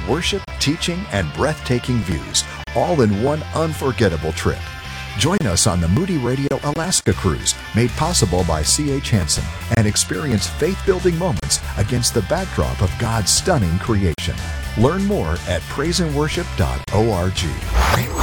worship, teaching, and breathtaking views, all in one unforgettable trip. Join us on the Moody Radio Alaska Cruise, made possible by C.H. Hansen, and experience faith-building moments against the backdrop of God's stunning creation. Learn more at praiseandworship.org.